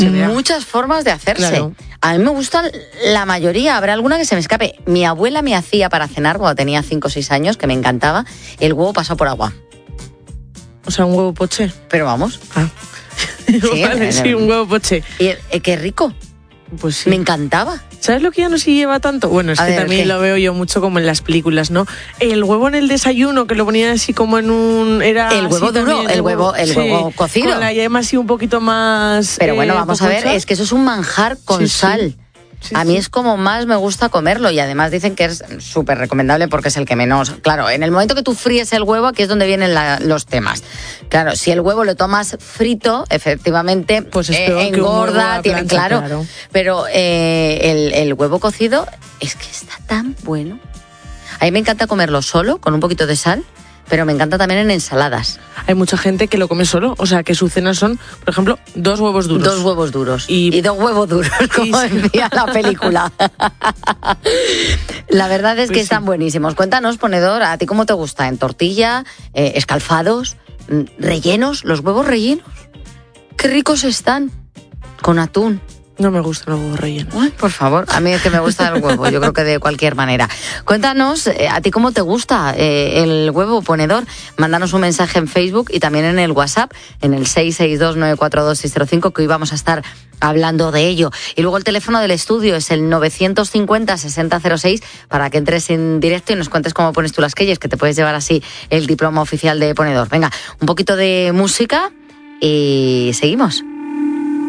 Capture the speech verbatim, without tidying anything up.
muchas formas de hacerse. Claro. A mí me gustan la mayoría, habrá alguna que se me escape. Mi abuela me hacía para cenar cuando tenía cinco o seis años, que me encantaba, el huevo pasado por agua. O sea, un huevo poché. Pero vamos. Ah. Sí, vale, sí, un huevo poché. Y eh, qué rico. Pues sí. Me encantaba. ¿Sabes lo que ya no se lleva tanto? Bueno, es a que ver, también ¿qué? Lo veo yo mucho como en las películas, ¿no? El huevo en el desayuno, que lo ponían así como en un... era El huevo duro, también, el huevo, el huevo sí, cocido. Con la yema así un poquito más... Pero bueno, eh, vamos a ver, sal. Es que eso es un manjar con sí, sal. Sí. Sí, a mí sí. Es como más me gusta comerlo y además dicen que es súper recomendable porque es el que menos... Claro, en el momento que tú fríes el huevo, aquí es donde vienen la, los temas. Claro, si el huevo lo tomas frito, efectivamente, pues es eh, engorda, tiene, plancha, claro, claro. Pero eh, el, el huevo cocido es que está tan bueno. A mí me encanta comerlo solo, con un poquito de sal, pero me encanta también en ensaladas. Hay mucha gente que lo come solo, o sea, que su cena son, por ejemplo, dos huevos duros. Dos huevos duros. Y, y dos huevos duros, como y... decía la película. La verdad es pues que sí. Están buenísimos. Cuéntanos, ponedor, ¿a ti cómo te gusta? ¿En tortilla? Eh, ¿Escalfados? ¿Rellenos? ¿Los huevos rellenos? ¡Qué ricos están! Con atún. No me gustan los huevos rellenos. Ay, por favor, a mí es que me gusta el huevo, yo creo que de cualquier manera. Cuéntanos, eh, ¿a ti cómo te gusta eh, el huevo ponedor? Mándanos un mensaje en Facebook y también en el WhatsApp, en el seis seis dos nueve cuatro dos seis cero cinco, que hoy vamos a estar hablando de ello. Y luego el teléfono del estudio es el novecientos cincuenta sesenta cero seis para que entres en directo y nos cuentes cómo pones tú las queyes, que te puedes llevar así el diploma oficial de ponedor. Venga, un poquito de música y seguimos.